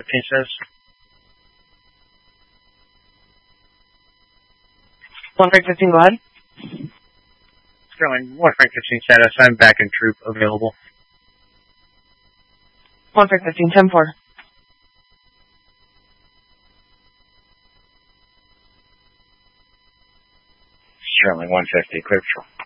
15 says. 1 Frank 15, go ahead. Sterling, 1 Frank 15 status. I'm back in troop available. 1 Frank 15, 10-4. Sterling 150, clear patrol.